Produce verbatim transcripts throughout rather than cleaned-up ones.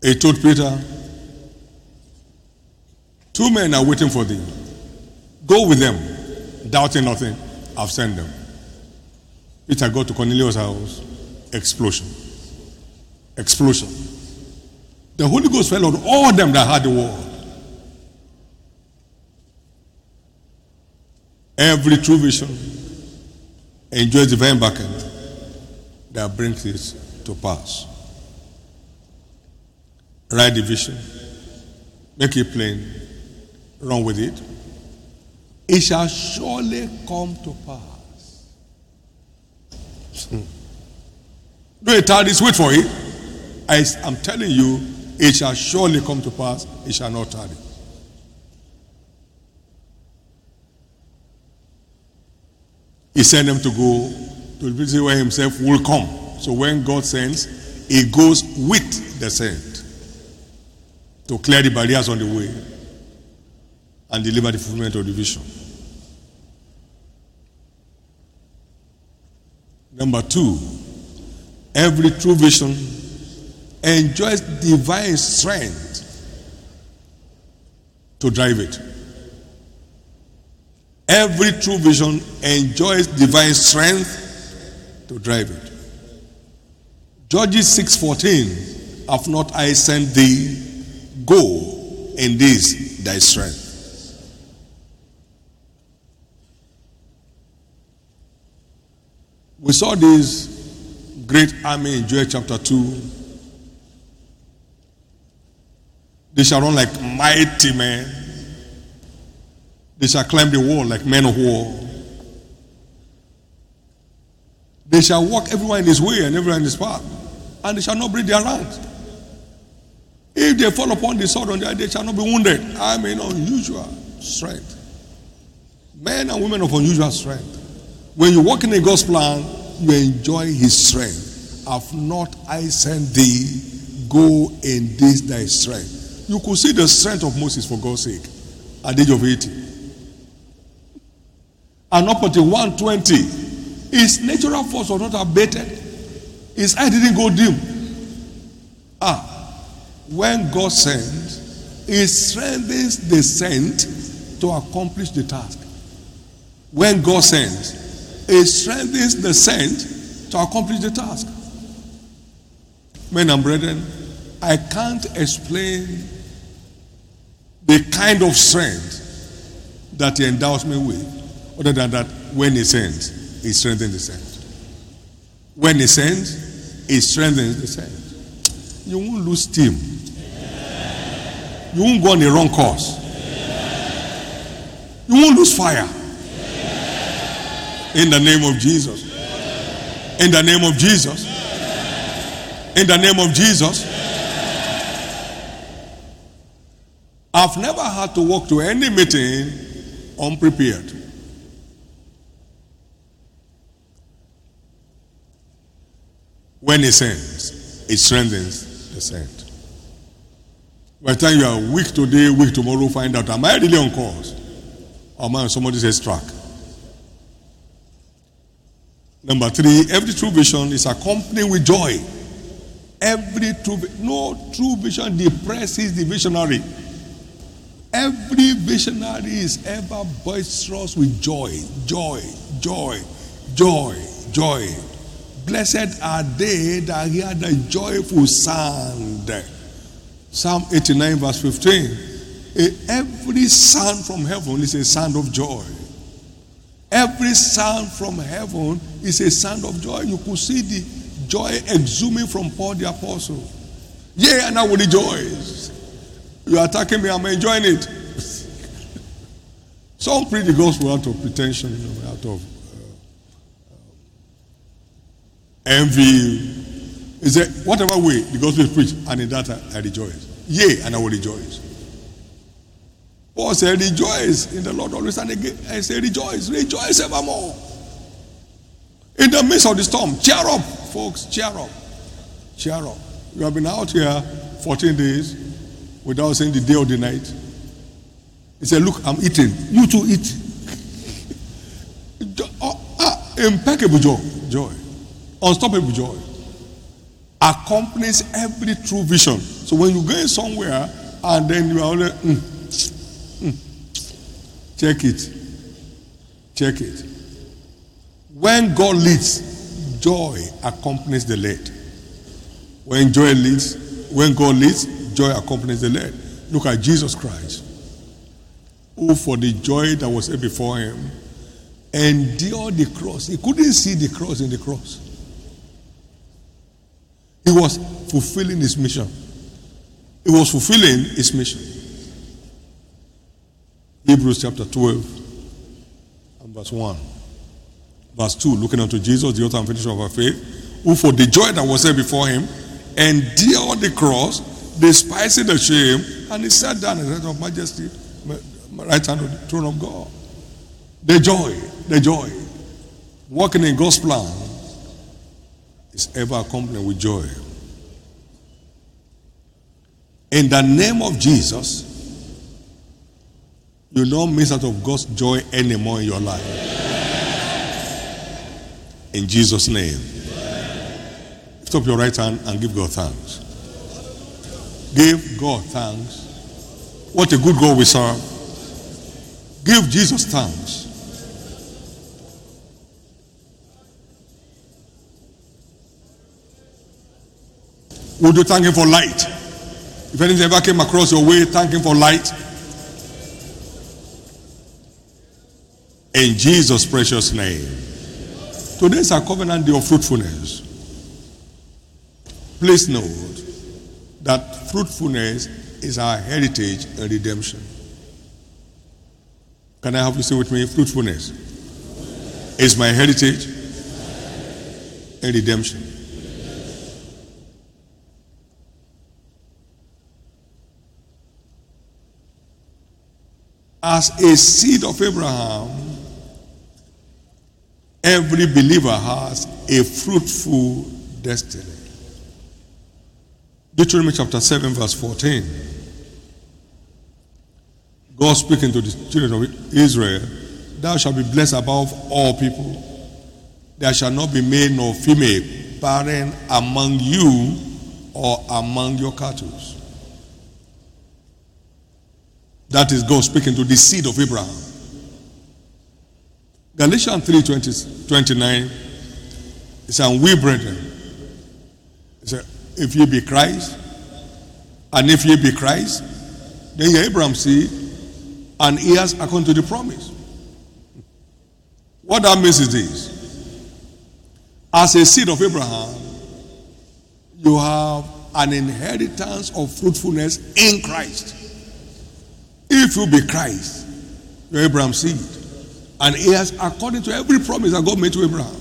He told Peter, two men are waiting for thee. Go with them, doubting nothing. I've sent them. Peter got to Cornelius' house. Explosion. Explosion. The Holy Ghost fell on all them that had the word. Every true vision enjoys divine backing that brings it to pass. Write the vision, make it plain, run with it. It shall surely come to pass. Do it tardy, wait for it. I, I'm telling you, it shall surely come to pass, it shall not tardy. He sent them to go to the place where himself will come. So when God sends, he goes with the sent to clear the barriers on the way and deliver the fulfillment of the vision. Number two, every true vision enjoys divine strength to drive it. Every true vision enjoys divine strength to drive it. Judges six fourteen, have not I sent thee? Go in this thy strength. We saw this great army in Joel chapter two. They shall run like mighty men. They shall climb the wall like men of war. They shall walk everyone in his way and everyone in his path, and they shall not break their ranks. If they fall upon the sword on their day, they shall not be wounded. I mean, unusual strength. Men and women of unusual strength. When you walk in a God's plan, you enjoy his strength. Have not I sent thee? Go in this thy strength. You could see the strength of Moses, for God's sake, at the age of eighty. And up until one twenty, his natural force was not abated. His eye didn't go dim. Ah, when God sends, he strengthens the sent to accomplish the task. When God sends, he strengthens the sent to accomplish the task. Men and brethren, I can't explain the kind of strength that he endows me with, other than that, when he sends, he strengthens the sent. When he sends, he strengthens the sent. You won't lose steam. You won't go on the wrong course. You won't lose fire. In the name of Jesus. In the name of Jesus. In the name of Jesus. I've never had to walk to any meeting unprepared. When he sends, it strengthens the sent. By the time you are weak today, weak tomorrow, find out, am I really on course? Or am I on somebody else's track? Number three, every true vision is accompanied with joy. Every true, no true vision depresses the visionary. Every visionary is ever boisterous with joy, joy, joy, joy, joy. Blessed are they that hear the joyful sound. Psalm eighty-nine verse fifteen. Every sound from heaven is a sound of joy. Every sound from heaven is a sound of joy. You could see the joy exuding from Paul the apostle. Yea, and I will rejoice. You are attacking me, I'm enjoying it. Some preach the gospel out of pretension, you know, out of envy. He said, whatever way the gospel is preached, and in that I, I rejoice. Yea, and I will rejoice. Paul said, rejoice in the Lord always and again. I say, rejoice, rejoice evermore. In the midst of the storm, cheer up, folks, cheer up. Cheer up. You have been out here fourteen days without saying the day or the night. He said, look, I'm eating. You too eat. Oh, ah, impeccable joy. Joy. Unstoppable joy. accompanies every true vision. So when you go in somewhere and then you are only, mm, mm, check it. Check it. When God leads, joy accompanies the led. When joy leads, when God leads, joy accompanies the led. Look at Jesus Christ, who for the joy that was set before him endured the cross. He couldn't see the cross in the cross. He was fulfilling his mission. He was fulfilling his mission. Hebrews chapter twelve and verse one. Verse two, looking unto Jesus, the author and finisher of our faith, who for the joy that was set before him endured the cross, despising the shame, and he sat down in the right of majesty, right hand of the throne of God. The joy, the joy. Walking in God's plan is ever accompanied with joy. In the name of Jesus, you don't miss out of God's joy anymore in your life. In Jesus' name. Lift up your right hand and give God thanks. Give God thanks. What a good God we serve. Give Jesus thanks. Would you thank him for light? If anything ever came across your way, thank him for light. In Jesus' precious name. Today is our covenant day of fruitfulness. Please note that fruitfulness is our heritage and redemption. Can I have you say with me? Fruitfulness is my heritage and redemption. As a seed of Abraham, every believer has a fruitful destiny. Deuteronomy chapter seven verse fourteen. God speaking to the children of Israel, thou shalt be blessed above all people. There shall not be male nor female barren among you or among your cattle. That is God speaking to the seed of Abraham. Galatians three twenty, twenty-nine, it says, and we brethren, it says, if ye be Christ, and if ye be Christ, then ye Abraham's seed, and heirs according to the promise. What that means is this: as a seed of Abraham, you have an inheritance of fruitfulness in Christ. If you be Christ, you're Abraham's seed, and heirs according to every promise that God made to Abraham.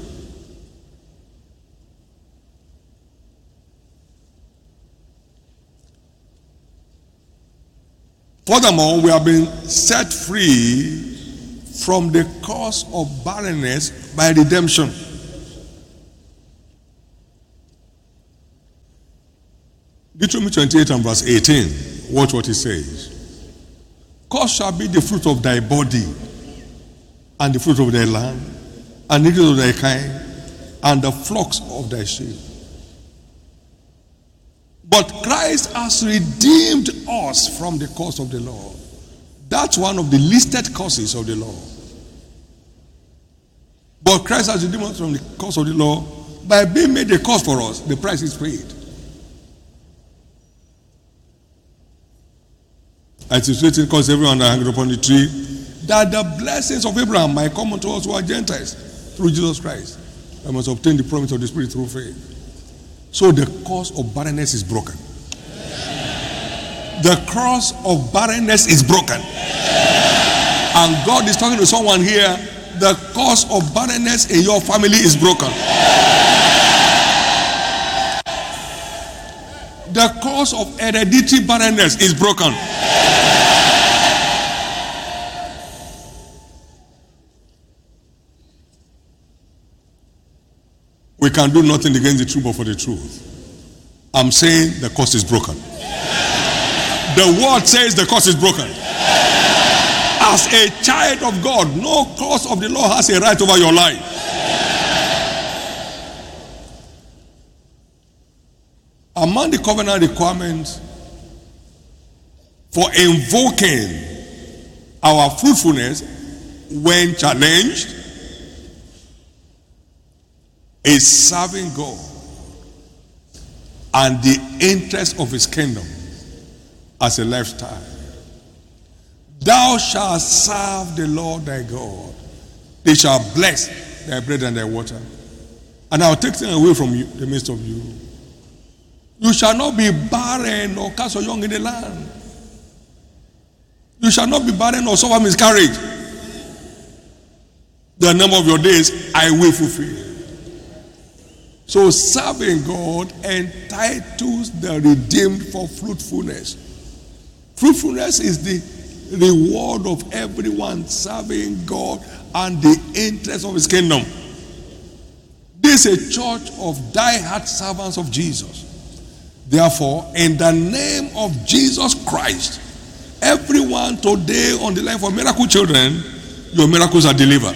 Furthermore, we have been set free from the curse of barrenness by redemption. Deuteronomy twenty-eight and verse eighteen. Watch what it says. Cursed shall be the fruit of thy body, and the fruit of thy land, and the increase of thy kind, and the flocks of thy sheep. But Christ has redeemed us from the curse of the law. That's one of the listed curses of the law. But Christ has redeemed us from the curse of the law by being made a curse for us. The price is paid. As it is written, cause everyone that hanged upon the tree, that the blessings of Abraham might come unto us who are Gentiles through Jesus Christ. I must obtain the promise of the Spirit through faith. So the curse of barrenness is broken. The curse of barrenness is broken. And God is talking to someone here. The curse of barrenness in your family is broken. The curse of hereditary barrenness is broken. We can do nothing against the truth but for the truth. I'm saying the curse is broken. The word says the curse is broken. As a child of God, no curse of the law has a right over your life. among the covenant requirements for invoking our fruitfulness when challenged is serving God and the interest of his kingdom as a lifestyle. Thou shalt serve the Lord thy God. They shall bless thy bread and thy water, and I will take them away from you, the midst of you. You shall not be barren or cast your young in the land. You shall not be barren or suffer miscarriage. The number of your days I will fulfill. So serving God entitles the redeemed for fruitfulness. Fruitfulness is the reward of everyone serving God and the interest of his kingdom. This is a church of die-hard servants of Jesus. Therefore, in the name of Jesus Christ, everyone today on the line for miracle children, your miracles are delivered.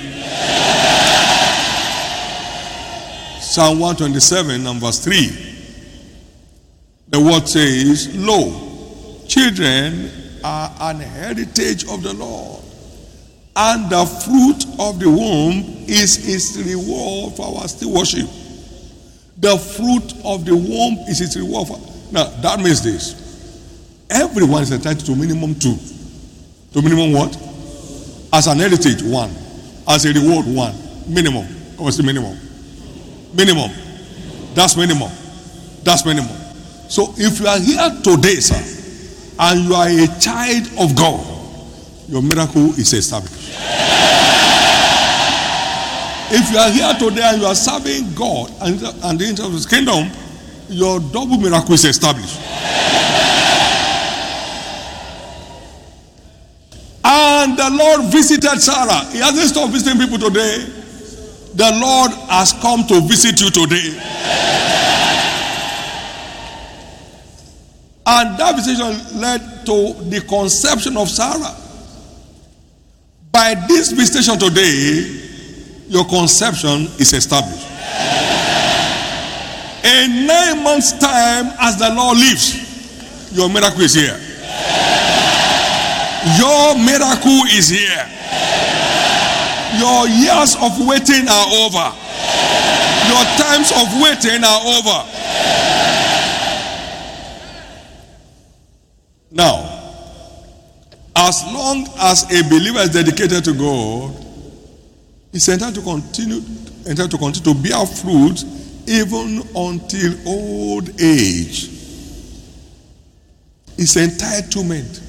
Psalm one twenty-seven and verse three. The word says, lo, children are an heritage of the Lord, and the fruit of the womb is his reward for our stewardship. The fruit of the womb is his reward for. Now, that means this. Everyone is entitled to minimum two. To minimum what? As an heritage, one. As a reward, one. Minimum. What's the minimum? Minimum. That's minimum. That's minimum. So if you are here today, sir, and you are a child of God, your miracle is established. If you are here today and you are serving God and, and the interest of his kingdom, your double miracle is established. And the Lord visited Sarah. He hasn't stopped visiting people today. The Lord has come to visit you today. And that visitation led to the conception of Sarah. By this visitation today, your conception is established. In nine months' time, as the Lord lives, your miracle is here. Your miracle is here. Your years of waiting are over. Your times of waiting are over. Now, as long as a believer is dedicated to God, he's entitled to continue, entitled to continue to bear fruit even until old age. It's entitlement.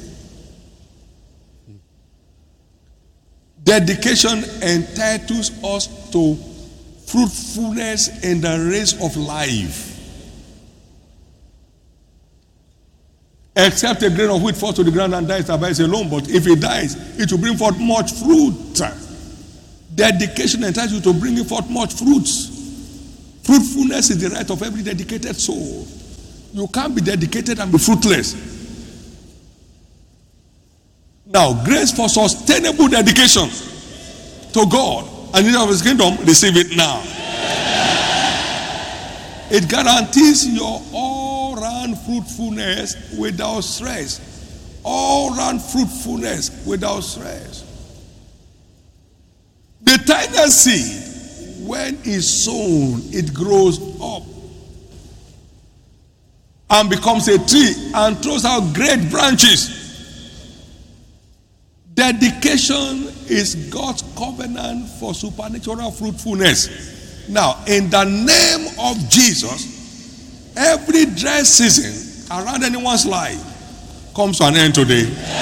Dedication entitles us to fruitfulness in the race of life. Except a grain of wheat falls to the ground and dies, abides alone. But if it dies, it will bring forth much fruit. Dedication entitles you to bring forth much fruits. Fruitfulness is the right of every dedicated soul. You can't be dedicated and be fruitless. Now, grace for sustainable dedication to God and in of his kingdom, receive it now. It guarantees your all-round fruitfulness without stress. All-round fruitfulness without stress. The tiny seed, when it's sown, it grows up and becomes a tree and throws out great branches. Dedication is God's covenant for supernatural fruitfulness. Now, in the name of Jesus, every dry season around anyone's life comes to an end today.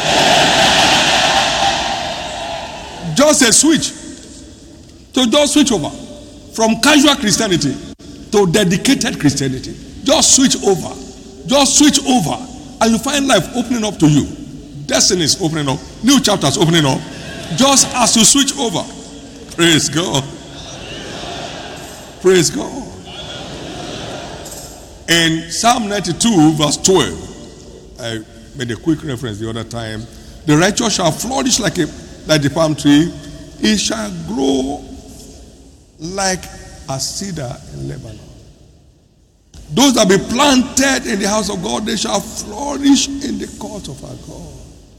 Just a switch. To just switch over from casual Christianity to dedicated Christianity. Just switch over. Just switch over. And you find life opening up to you. Destiny is opening up. New chapters opening up. Just as you switch over. Praise God. Praise God. In Psalm ninety-two verse twelve, I made a quick reference the other time. The righteous shall flourish like a like the palm tree. It shall grow like a cedar in Lebanon. Those that be planted in the house of God, they shall flourish in the court of our God.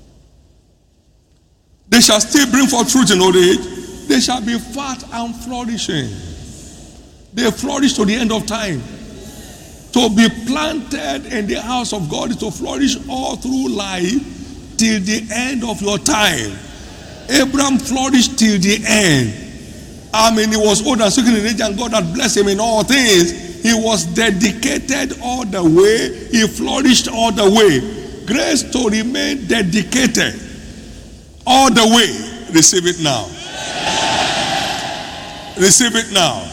They shall still bring forth fruit in old age. They shall be fat and flourishing. They flourish to the end of time. To be planted in the house of God is to flourish all through life till the end of your time. Abraham flourished till the end. I mean, he was old and sick in age, and God had blessed him in all things. He was dedicated all the way. He flourished all the way. Grace to remain dedicated all the way. Receive it now. Receive it now.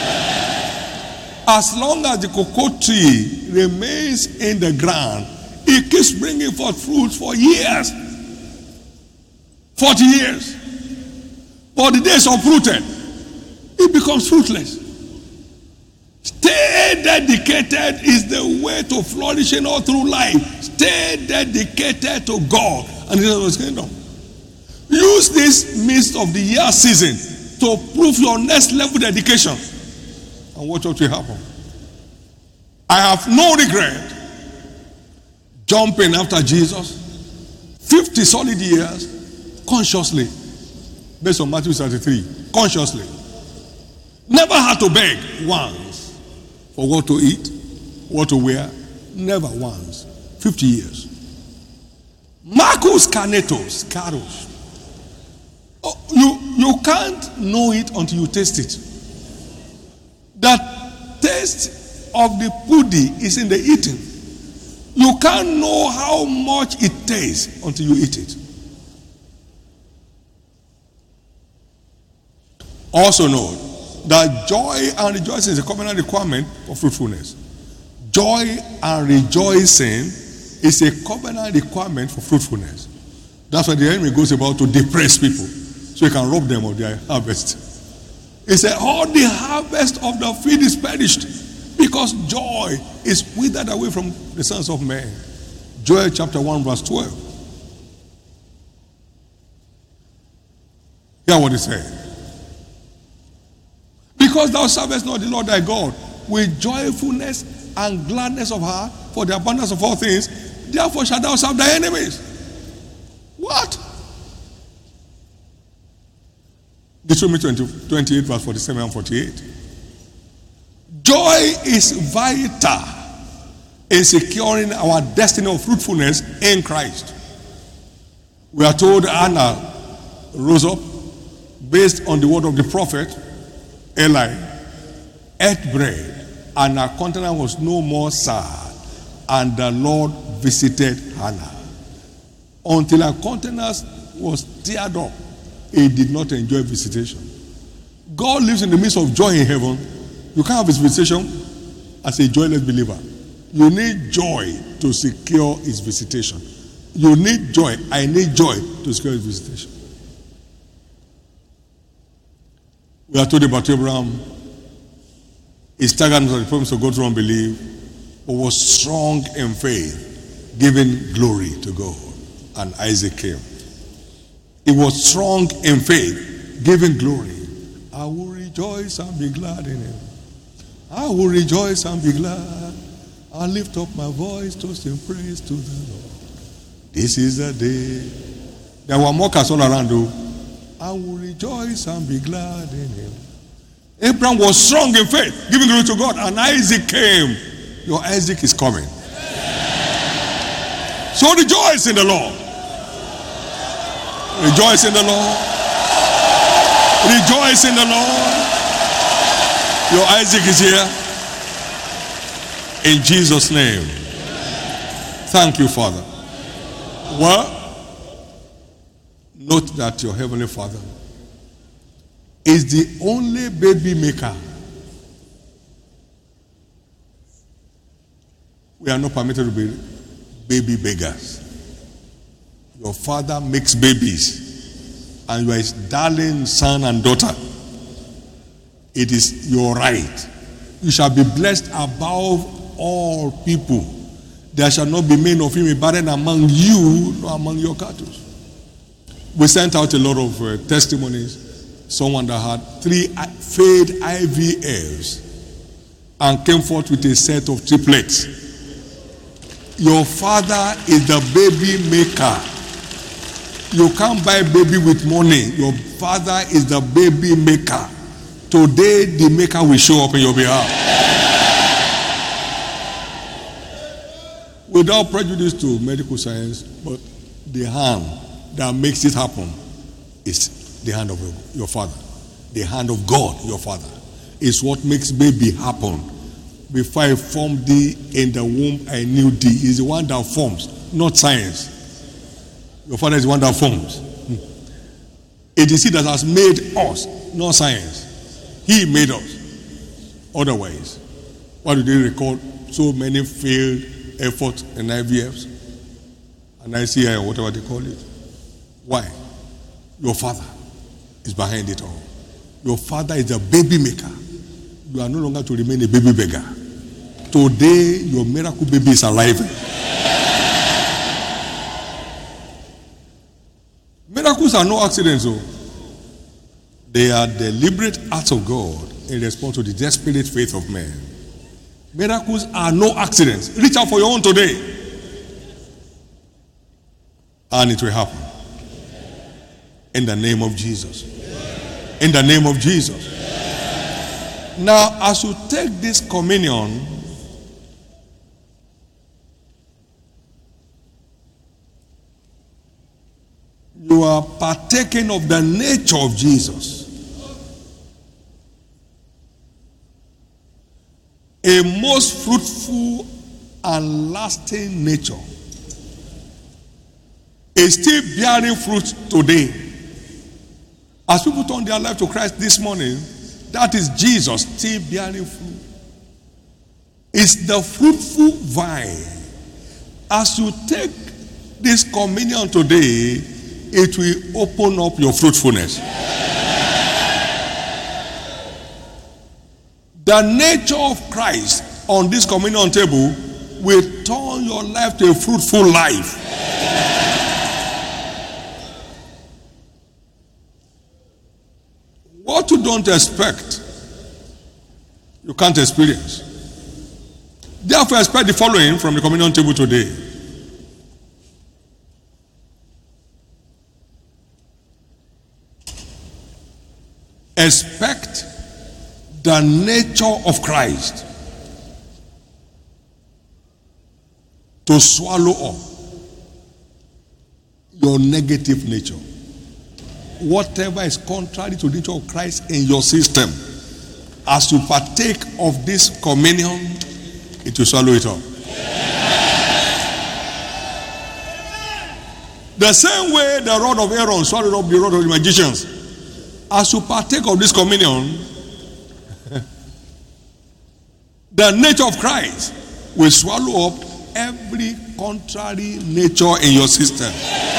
As long as the cocoa tree remains in the ground, it keeps bringing forth fruit for years. forty years. But the days uprooted, it becomes fruitless. Stay dedicated is the way to flourishing all through life. Stay dedicated to God and His kingdom. Use this midst of the year season to prove your next level dedication. And watch what will happen. I have no regret jumping after Jesus fifty solid years consciously, based on Matthew thirty-three, consciously. Never had to beg once for what to eat, what to wear. Never once. fifty years. Marcus Canetos, Caros. Oh, you, you can't know it until you taste it. The taste of the pudding is in the eating. You can't know how much it tastes until you eat it. Also note that joy and rejoicing is a covenant requirement for fruitfulness. Joy and rejoicing is a covenant requirement for fruitfulness. That's why the enemy goes about to depress people so he can rob them of their harvest. He said, all the harvest of the field is perished because joy is withered away from the sons of men. Joel chapter one verse twelve. Hear what he said. Because thou servest not the Lord thy God with joyfulness and gladness of heart for the abundance of all things, therefore shalt thou serve thy enemies. What? Deuteronomy twenty-eight verse forty-seven and forty-eight. Joy is vital in securing our destiny of fruitfulness in Christ. We are told Anna rose up based on the word of the prophet Eli, ate bread, and her countenance was no more sad, and the Lord visited Hannah. Until her countenance was teared up, he did not enjoy visitation. God lives in the midst of joy in heaven. You can't have his visitation as a joyless believer. You need joy to secure his visitation. You need joy. I need joy to secure his visitation. We are told about Abraham. He staggered under the promise of God through unbelief, but was strong in faith, giving glory to God. And Isaac came. He was strong in faith, giving glory. I will rejoice and be glad in him. I will rejoice and be glad. I'll lift up my voice to sing praise to the Lord. This is the day. There were mockers all around though. I will rejoice and be glad in him. Abraham was strong in faith, giving glory to God, and Isaac came. Your Isaac is coming. So rejoice in the Lord. Rejoice in the Lord. Rejoice in the Lord. Your Isaac is here. In Jesus' name. Thank you, Father. Well, note that your Heavenly Father is the only baby maker. We are not permitted to be baby beggars. Your Father makes babies, and you are his darling son and daughter. It is your right. You shall be blessed above all people. There shall not be made of him a barren among you, nor among your cattle. We sent out a lot of uh, testimonies. Someone that had three failed I V Fs. and came forth with a set of triplets. Your father is the baby maker. You can't buy baby with money. Your father is the baby maker. Today, the maker will show up in your behalf. Without prejudice to medical science, but the hand that makes it happen is the hand of your father. The hand of God, your father, is what makes baby happen. Before I formed thee in the womb, I knew thee. He's the one that forms, not science. Your father is the one that forms. It is he that has made us, not science. He made us. Otherwise, why do they record so many failed efforts in I V Fs and I C I or whatever they call it? Why? Your father is behind it all. Your father is a baby maker. You are no longer to remain a baby beggar. Today, your miracle baby is alive. Miracles are no accidents, though. They are deliberate acts of God in response to the desperate faith of man. Miracles are no accidents. Reach out for your own today, and it will happen. In the name of Jesus. In the name of Jesus. Now, as you take this communion, you are partaking of the nature of Jesus. A most fruitful and lasting nature is still bearing fruit today. As people turn their life to Christ this morning, that is Jesus still bearing fruit. It's the fruitful vine. As you take this communion today, it will open up your fruitfulness. The nature of Christ on this communion table will turn your life to a fruitful life. What you don't expect, you can't experience. Therefore, expect the following from the communion table today. Expect the nature of Christ to swallow up your negative nature. Whatever is contrary to the nature of Christ in your system, as you partake of this communion, it will swallow it up. The same way the rod of Aaron swallowed up the rod of the magicians, as you partake of this communion, the nature of Christ will swallow up every contrary nature in your system.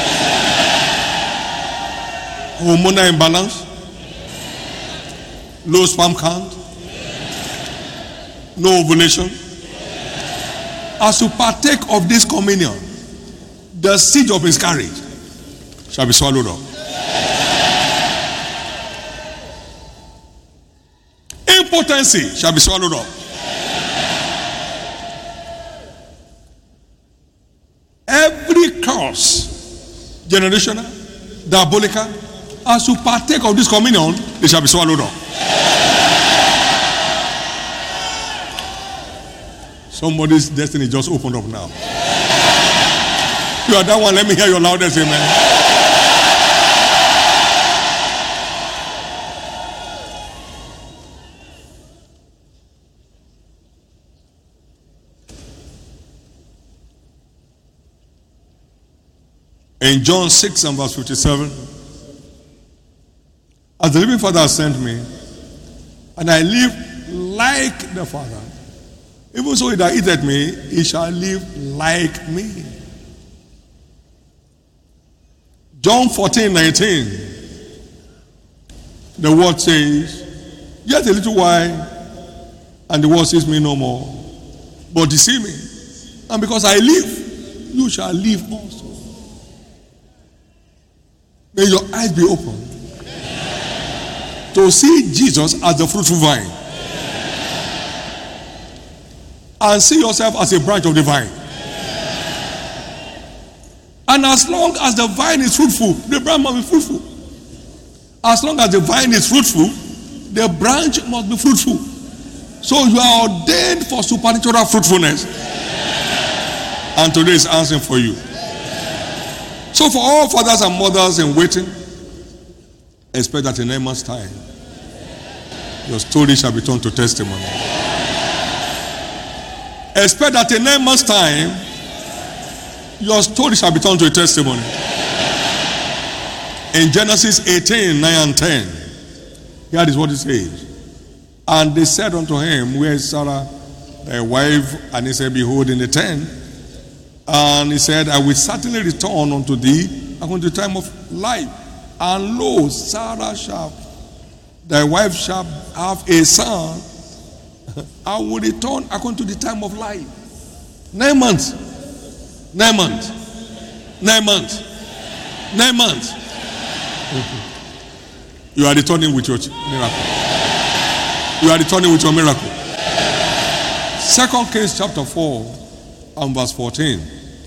Hormonal imbalance, low sperm count, no ovulation. As you partake of this communion, the seed of miscarriage shall be swallowed up. Impotency shall be swallowed up. Every curse, generational, diabolical, as you partake of this communion, they shall be swallowed up. Somebody's destiny just opened up now. You are that one, let me hear your loudest amen. In John six and verse fifty-seven, as the living Father has sent me, and I live like the Father, even so he that eateth me, he shall live like me. John fourteen nineteen, the word says, yet a little while, and the world sees me no more, but you see me, and because I live, you shall live also. May your eyes be open to see Jesus as the fruitful vine. and see yourself as a branch of the vine. And as long as the vine is fruitful, the branch must be fruitful. As long as the vine is fruitful, the branch must be fruitful. So you are ordained for supernatural fruitfulness. And today is answering for you. So for all fathers and mothers in waiting, expect that in a month's time, your story shall be turned to testimony. Expect that in a month's time, your story shall be turned to a testimony. In Genesis eighteen, nine and ten, here is what it says. And they said unto him, where is Sarah, thy wife? And he said, behold, in the tent. And he said, I will certainly return unto thee according to the time of life. And lo, Sarah shall, thy wife shall have a son. I will return according to the time of life. Nine months. Nine months. Nine months. Nine months. You are returning with your miracle. You are returning with your miracle. Second Kings chapter four and verse fourteen.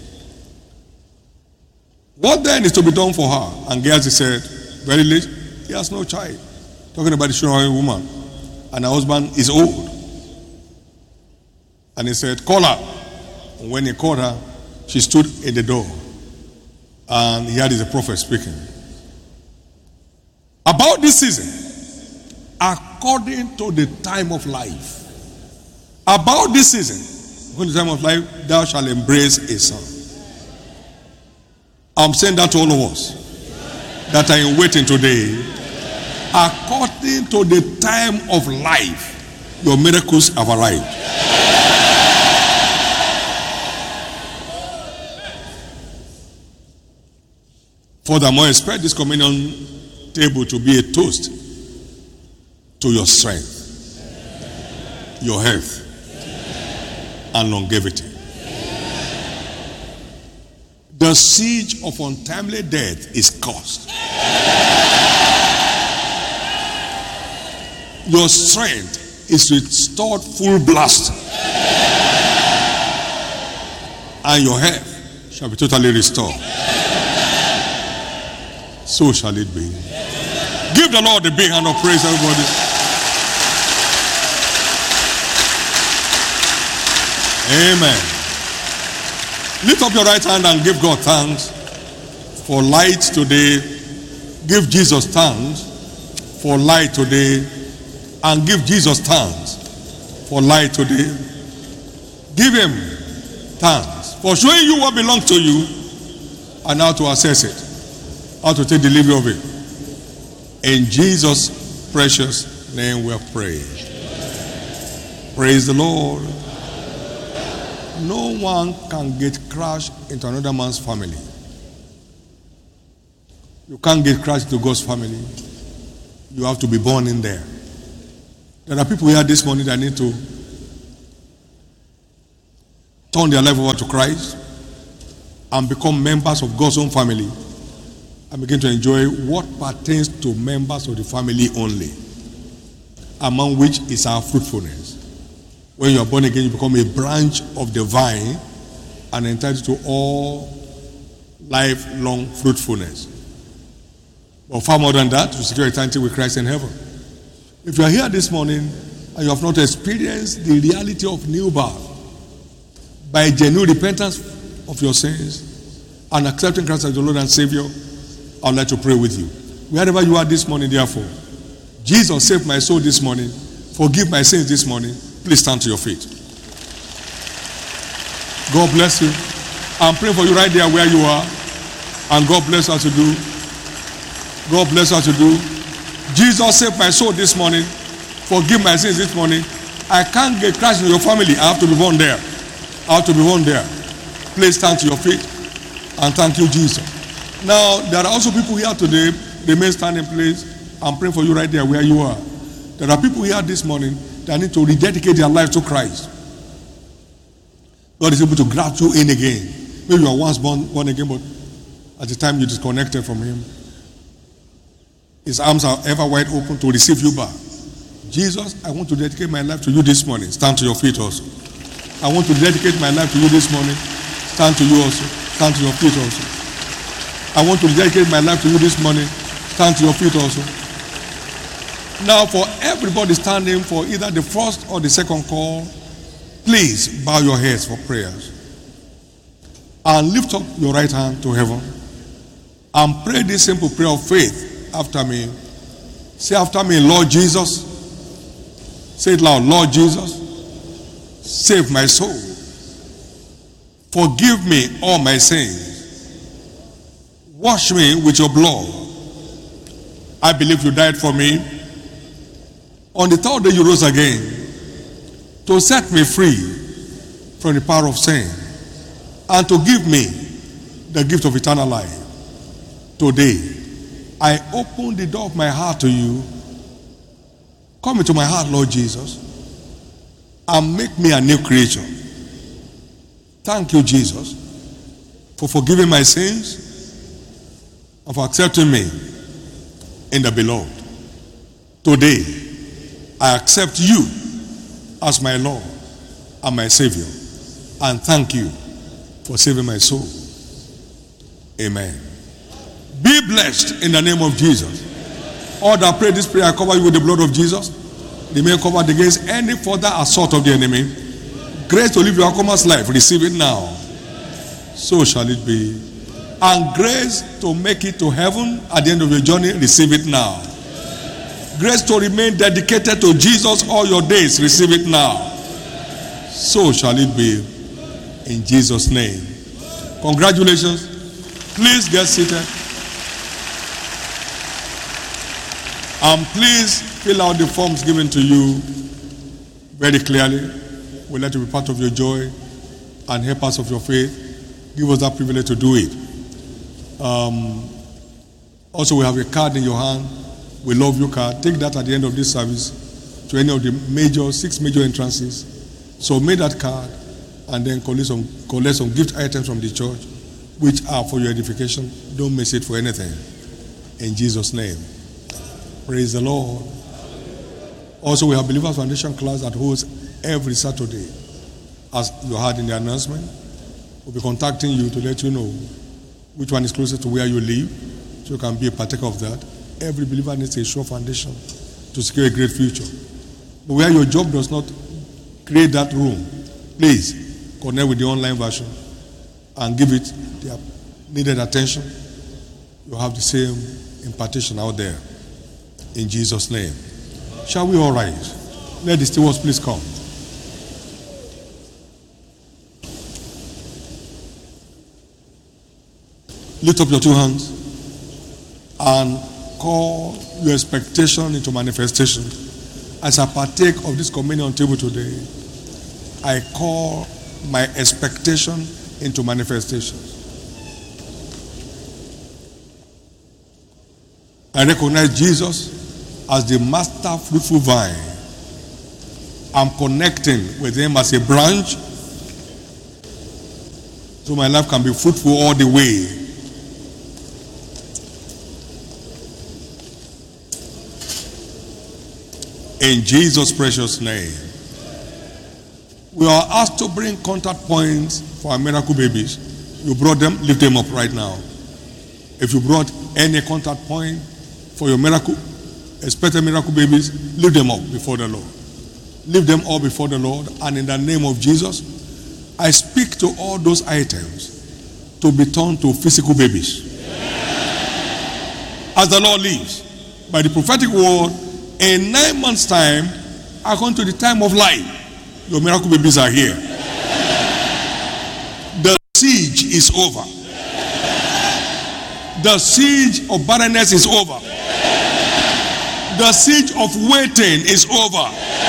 What then is to be done for her? And Gehazi said, very late, he has no child. Talking about the Shunammite woman. And her husband is old. And he said, call her. And when he called her, she stood in the door. And he had the prophet speaking. About this season, according to the time of life. About this season, according to the time of life, thou shalt embrace a son. I'm saying that to all of us that are in waiting today. According to the time of life, your miracles have arrived. Furthermore, expect this communion table to be a toast to your strength, your health, and longevity. The siege of untimely death is caused. Your strength is restored full blast. And your health shall be totally restored. So shall it be. Give the Lord a big hand of praise, everybody. Amen. Lift up your right hand and give God thanks for light today. Give Jesus thanks for light today. And give Jesus thanks for light today. Give him thanks for showing you what belongs to you and how to access it, how to take delivery of it. In Jesus' precious name we pray. Praise the Lord. No one can get crashed into another man's family. You can't get crashed into God's family. You have to be born in there. There are people here this morning that need to turn their life over to Christ and become members of God's own family and begin to enjoy what pertains to members of the family only, among which is our fruitfulness. When you are born again, you become a branch of the vine and entitled to all lifelong fruitfulness. But far more than that, to secure eternity with Christ in heaven. If you are here this morning and you have not experienced the reality of new birth by genuine repentance of your sins and accepting Christ as your Lord and Savior, I would like to pray with you. Wherever you are this morning, therefore, Jesus saved my soul this morning, forgive my sins this morning. Please stand to your feet. God bless you. I'm praying for you right there where you are. And God bless us to do. God bless us to do. Jesus saved my soul this morning. Forgive my sins this morning. I can't get crashed in your family. I have to be born there. I have to be born there. Please stand to your feet and thank you, Jesus. Now, there are also people here today. Remain standing, please. I'm praying for you right there where you are. There are people here this morning that need to rededicate their life to Christ. God is able to grab you in again. Maybe you are once born, born again, but at the time you disconnected from him, his arms are ever wide open to receive you back. Jesus, I want to dedicate my life to you this morning. Stand to your feet also. I want to dedicate my life to you this morning. Stand to you also. Stand to your feet also. I want to dedicate my life to you this morning. Stand to your feet also. Now, for everybody standing for either the first or the second call, please bow your heads for prayers. And lift up your right hand to heaven. And pray this simple prayer of faith after me. Say after me, Lord Jesus. Say it loud, Lord Jesus, save my soul. Forgive me all my sins. Wash me with your blood. I believe you died for me. On the third day you rose again to set me free from the power of sin and to give me the gift of eternal life. Today, I open the door of my heart to you. Come into my heart, Lord Jesus, and make me a new creature. Thank you, Jesus, for forgiving my sins and for accepting me in the beloved. Today, I accept you as my Lord and my Savior, and thank you for saving my soul. Amen. Be blessed in the name of Jesus. All that pray this prayer, I cover you with the blood of Jesus. Remain covered against any further assault of the enemy. Grace to live your Akuma's life, receive it now. So shall it be. And grace to make it to heaven at the end of your journey, receive it now. Grace to remain dedicated to Jesus all your days, receive it now. So shall it be. In Jesus' name. Congratulations. Please get seated. And please fill out the forms given to you very clearly. We'll let it be part of your joy and help us of your faith. Give us that privilege to do it. Um, also, we have a card in your hand. We love you card. Take that at the end of this service to any of the major, six major entrances. So make that card and then collect some, collect some gift items from the church, which are for your edification. Don't miss it for anything. In Jesus' name. Praise the Lord. Also, we have Believers Foundation class that holds every Saturday. As you heard in the announcement, we'll be contacting you to let you know which one is closer to where you live, so you can be a partaker of that. Every believer needs a sure foundation to secure a great future. But where your job does not create that room, please connect with the online version and give it the needed attention. You have the same impartation out there. In Jesus' name. Shall we all rise? Let the stewards please come. Lift up your two hands and call your expectation into manifestation. As I partake of this communion table today, I call my expectation into manifestation. I recognize Jesus as the master fruitful vine. I'm connecting with him as a branch so my life can be fruitful all the way. In Jesus' precious name. We are asked to bring contact points for our miracle babies. You brought them, lift them up right now. If you brought any contact point for your miracle, expected miracle babies, lift them up before the Lord. Lift them up before the Lord, and in the name of Jesus, I speak to all those items to be turned to physical babies. As the Lord lives, by the prophetic word, in nine months' time, according to the time of life, your miracle babies are here. The siege is over. The siege of barrenness is over. The siege of waiting is over.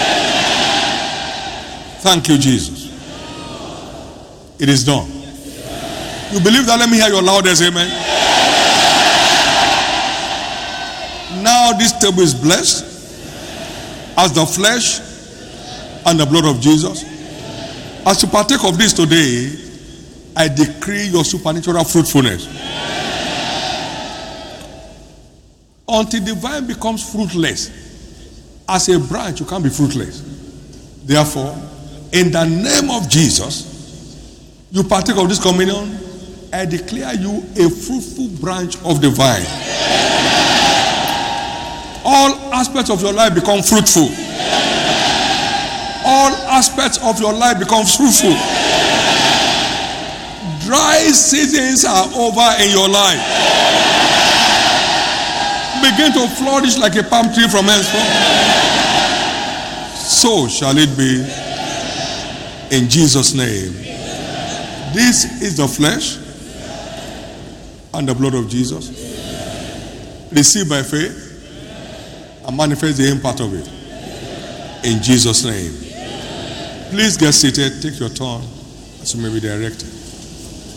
Thank you, Jesus. It is done. You believe that? Let me hear your loudest amen. Now this table is blessed as the flesh and the blood of Jesus. As you partake of this today, I decree your supernatural fruitfulness. Until the vine becomes fruitless, as a branch you can't be fruitless. Therefore, In the name of Jesus, you partake of this communion, I declare you a fruitful branch of the vine. All aspects of your life become fruitful. All aspects of your life become fruitful. Dry seasons are over in your life. Begin to flourish like a palm tree from henceforth. So shall it be in Jesus' name. This is the flesh and the blood of Jesus. Receive by faith and manifest the impact of it. In Jesus' name. Please get seated. Take your turn as you may be directed.